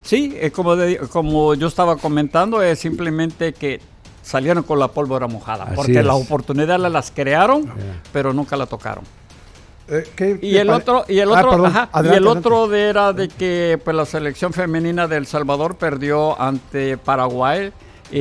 Sí, como yo estaba comentando, es simplemente que salieron con la pólvora mojada, Así porque es. las oportunidades las crearon, pero nunca la tocaron. Y el otro era de que pues, la selección femenina de El Salvador perdió ante Paraguay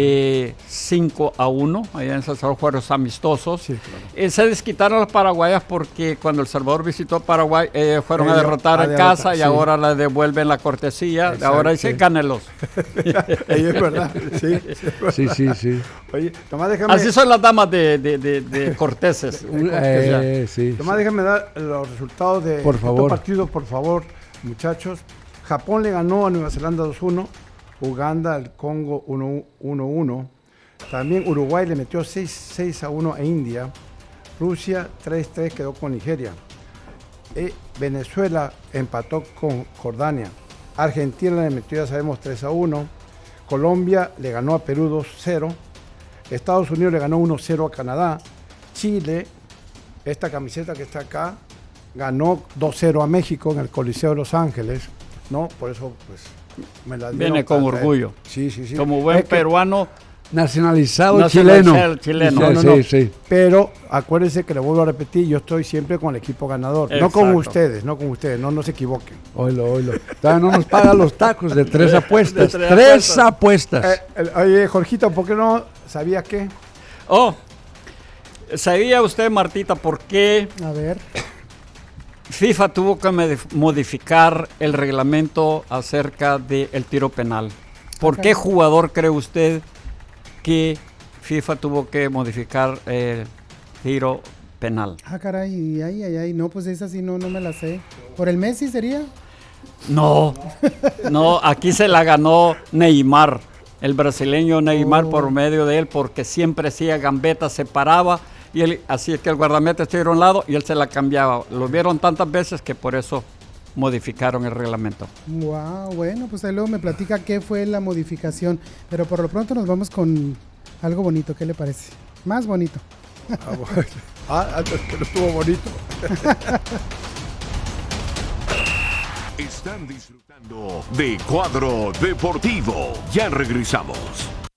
5-1, allá en El Salvador, juegos amistosos. Sí, claro. Se desquitaron los paraguayas porque cuando El Salvador visitó Paraguay, fueron a derrotar en casa y ahora le devuelven la cortesía. Exacto, ahora dicen, gánelos. Es verdad, sí. Oye, Tomás, déjame... Así son las damas de corteses. Sí. Tomás, déjame dar los resultados de estos partidos, por favor, muchachos. Japón le ganó a Nueva Zelanda 2-1. Uganda al Congo 1-1. También Uruguay le metió 6-1 a India. Rusia 3-3 quedó con Nigeria. Venezuela empató con Jordania. Argentina le metió, ya sabemos, 3-1. Colombia le ganó a Perú 2-0. Estados Unidos le ganó 1-0 a Canadá. Chile, esta camiseta que está acá, ganó 2-0 a México en el Coliseo de Los Ángeles. ¿No? Por eso, pues... Viene con orgullo. Sí. Como buen peruano nacionalizado chileno. Sí. Pero acuérdense que le vuelvo a repetir, yo estoy siempre con el equipo ganador. Exacto. No con ustedes, no se equivoquen. Oilo. Todavía no nos pagan los tacos de 3 apuestas. Tres apuestas. Oye, Jorgito, ¿por qué no sabías qué? ¿Sabía usted, Martita, por qué? A ver. FIFA tuvo que modificar el reglamento acerca del tiro penal. ¿Por qué jugador cree usted que FIFA tuvo que modificar el tiro penal? Caray, ay, no, pues esa sí no me la sé. ¿Por el Messi sería? No, aquí se la ganó Neymar, el brasileño Neymar, por medio de él, porque siempre hacía gambetas, se paraba. Y él, así es que el guardameta estuviera a un lado y él se la cambiaba. Lo vieron tantas veces que por eso modificaron el reglamento. Wow, bueno, pues ahí luego me platica qué fue la modificación. Pero por lo pronto nos vamos con algo bonito, ¿qué le parece? Más bonito. Antes que no estuvo bonito. Están disfrutando de Cuadro Deportivo. Ya regresamos.